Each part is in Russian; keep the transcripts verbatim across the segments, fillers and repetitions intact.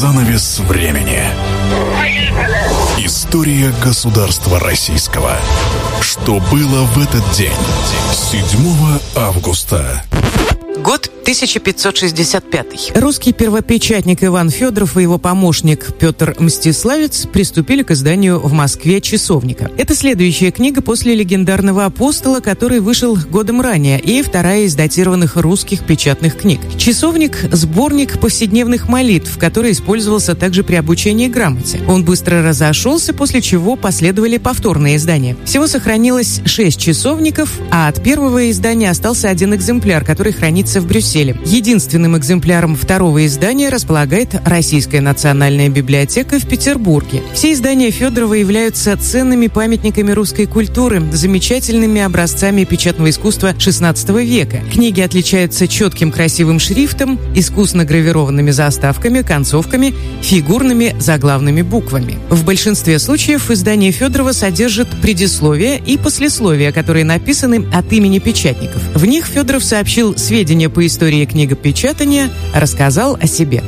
Занавес времени. История государства российского. Что было в этот день? седьмого августа. Год тысяча пятьсот шестьдесят пятый. Русский первопечатник Иван Федоров и его помощник Петр Мстиславец приступили к изданию в Москве «Часовника». Это следующая книга после легендарного «Апостола», который вышел годом ранее, и вторая из датированных русских печатных книг. «Часовник» — сборник повседневных молитв, который использовался также при обучении грамоте. Он быстро разошелся, после чего последовали повторные издания. Всего сохранилось шесть часовников, а от первого издания остался один экземпляр, который хранится в Брюсселе. Единственным экземпляром второго издания располагает Российская национальная библиотека в Петербурге. Все издания Федорова являются ценными памятниками русской культуры, замечательными образцами печатного искусства шестнадцатого века. Книги отличаются четким красивым шрифтом, искусно гравированными заставками, концовками, фигурными заглавными буквами. В большинстве случаев издание Федорова содержит предисловия и послесловия, которые написаны от имени печатников. В них Федоров сообщил сведения по истории книгопечатания, рассказал о себе.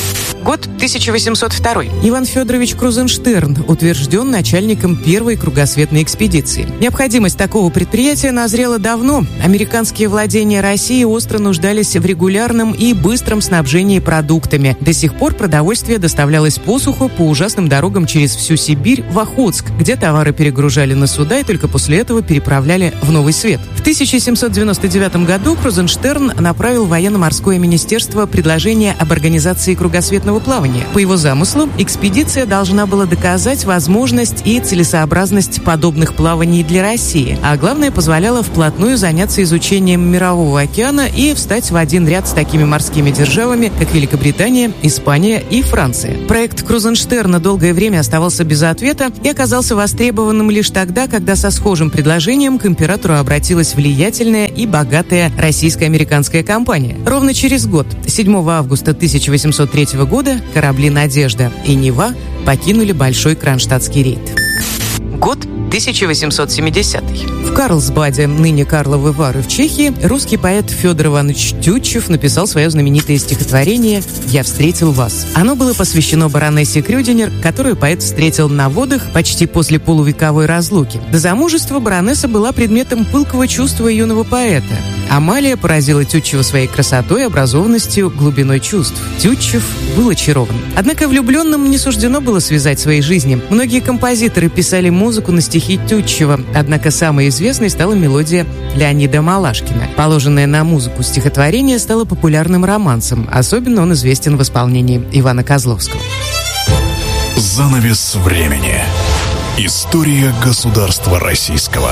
Год тысяча восемьсот второй. Иван Федорович Крузенштерн утвержден начальником первой кругосветной экспедиции. Необходимость такого предприятия назрела давно. Американские владения России остро нуждались в регулярном и быстром снабжении продуктами. До сих пор продовольствие доставлялось по суху по ужасным дорогам через всю Сибирь в Охотск, где товары перегружали на суда и только после этого переправляли в Новый Свет. В тысяча семьсот девяносто девятом году Крузенштерн направил в военно-морское министерство предложение об организации кругосветного плавания. По его замыслу, экспедиция должна была доказать возможность и целесообразность подобных плаваний для России, а главное, позволяла вплотную заняться изучением Мирового океана и встать в один ряд с такими морскими державами, как Великобритания, Испания и Франция. Проект Крузенштерна долгое время оставался без ответа и оказался востребованным лишь тогда, когда со схожим предложением к императору обратилась влиятельная и богатая российско-американская компания. Ровно через год, седьмого августа тысяча восемьсот третьего года, корабли «Надежда» и «Нева» покинули Большой Кронштадтский рейд. Год тысяча восемьсот семидесятый. В Карлсбаде, ныне Карловы Вары в Чехии, русский поэт Федор Иванович Тютчев написал свое знаменитое стихотворение «Я встретил вас». Оно было посвящено баронессе Крюдинер, которую поэт встретил на водах почти после полувековой разлуки. До замужества баронесса была предметом пылкого чувства юного поэта. Амалия поразила Тютчева своей красотой, образованностью, глубиной чувств. Тютчев был очарован. Однако влюбленным не суждено было связать своей жизни. Многие композиторы писали музыку на стихи Тютчева, однако самой известной стала мелодия Леонида Малашкина. Положенное на музыку стихотворение стало популярным романсом. Особенно он известен в исполнении Ивана Козловского. Занавес времени. История государства российского.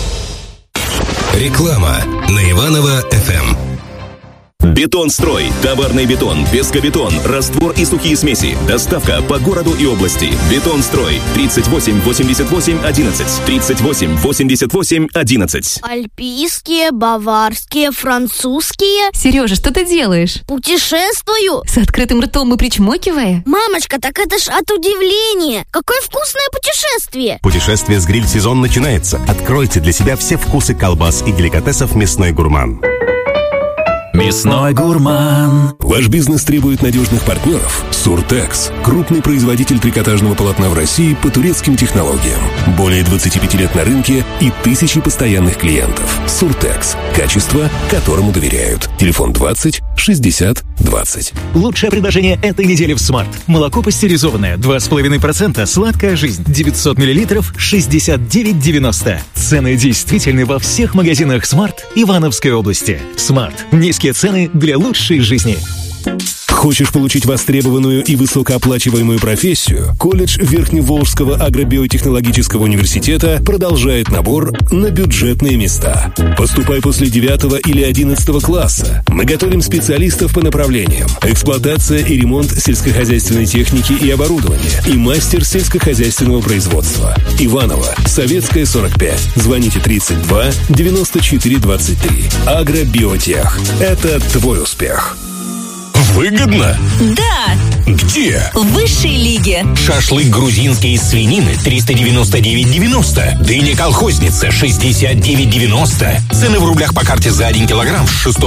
Реклама на Иваново-эф эм. Бетонстрой. Товарный бетон, пескобетон, раствор и сухие смеси. Доставка по городу и области. Бетонстрой. тридцать восемь восемьдесят восемь одиннадцать. тридцать восемь восемьдесят восемь одиннадцать. Альпийские, баварские, французские. Сережа, что ты делаешь? Путешествую. С открытым ртом и причмокивая? Мамочка, так это ж от удивления. Какое вкусное путешествие. Путешествие с гриль-сезон начинается. Откройте для себя все вкусы колбас и деликатесов «Мясной гурман». Мясной гурман. Ваш бизнес требует надежных партнеров? Суртекс. Крупный производитель трикотажного полотна в России по турецким технологиям. Более двадцати пяти лет на рынке и тысячи постоянных клиентов. Суртекс. Качество, которому доверяют. Телефон двадцать шестьдесят двадцать. Лучшее предложение этой недели в Смарт. Молоко пастеризованное, два с половиной процента, сладкая жизнь, девятьсот миллилитров, шестьдесят девять девяносто. Цены действительны во всех магазинах Смарт Ивановской области. Смарт. Низкие цены для лучшей жизни. Хочешь получить востребованную и высокооплачиваемую профессию? Колледж Верхневолжского агробиотехнологического университета продолжает набор на бюджетные места. Поступай после девятого или одиннадцатого класса. Мы готовим специалистов по направлениям: эксплуатация и ремонт сельскохозяйственной техники и оборудования, и мастер сельскохозяйственного производства. Иваново, Советская, сорок пять. Звоните тридцать два девяносто четыре двадцать три. Агробиотех. Это твой успех. Выгодно? Да. Где? В высшей лиге. Шашлык грузинский из свинины триста девяносто девять девяносто. Дыня колхозница шестьдесят девять девяносто. Цены в рублях по карте за один килограмм с шестого